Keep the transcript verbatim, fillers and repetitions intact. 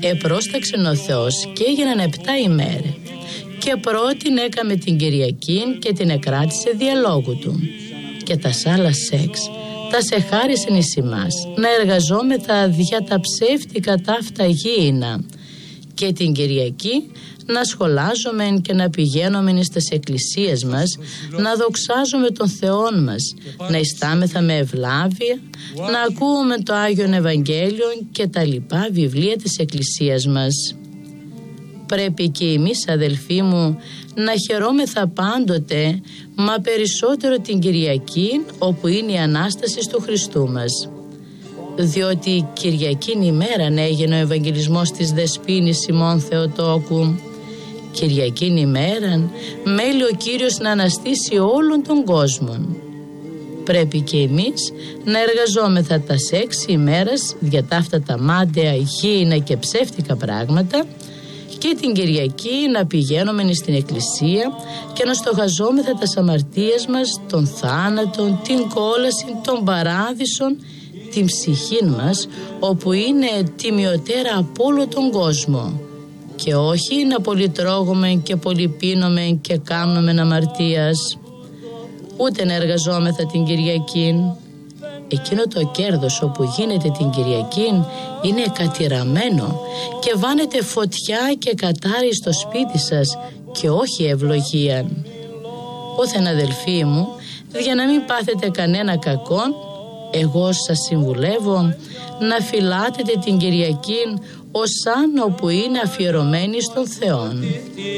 επρόσταξεν ο Θεός και έγιναν επτά ημέρε. Και πρώτην έκαμε την Κυριακή και την εκράτησε διαλόγου του. Και τα άλλα σεξ τα σε χάρισεν εις ημάς, να εργαζόμεθα δια τα ψεύτικα ταύτα γήινα. Και την Κυριακή να σχολάζομεν και να πηγαίνομεν εις τας εκκλησίες μας, να δοξάζουμε τον Θεόν μας, να ιστάμεθα με ευλάβεια, να ακούουμε το Άγιον Ευαγγέλιο και τα λοιπά βιβλία της εκκλησίας μας. Πρέπει και εμείς, αδελφοί μου, να χαιρόμεθα πάντοτε, μα περισσότερο την Κυριακή, όπου είναι η Ανάσταση του Χριστού μας. Διότι Κυριακήν ημέραν έγινε ο Ευαγγελισμός της Δεσποίνης Σιμών Θεοτόκου. Κυριακήν ημέραν μέλει ο Κύριος να αναστήσει όλον τον κόσμο. Πρέπει και εμείς να εργαζόμεθα τα έξι ημέρας για τα αυτά τα μάνταια, γήινα και ψεύτικα πράγματα, και την Κυριακή να πηγαίνουμε στην εκκλησία και να στοχαζόμεθα τα αμαρτίες μας, τον θάνατον, την κόλαση, τον παράδεισον, την ψυχή μας, όπου είναι τιμιωτέρα από όλο τον κόσμο, και όχι να πολυτρώγουμε και πολυπίνουμε και κάμνουμε αμαρτίας. Ούτε να εργαζόμεθα την Κυριακή. Εκείνο το κέρδος όπου γίνεται την Κυριακή είναι κατηραμένο και βάνετε φωτιά και κατάρι στο σπίτι σας και όχι ευλογία. Όθεν, αδελφοί μου, για να μην πάθετε κανένα κακό, εγώ σας συμβουλεύω να φυλάτετε την Κυριακή ως αν όπου είναι αφιερωμένη στον Θεόν.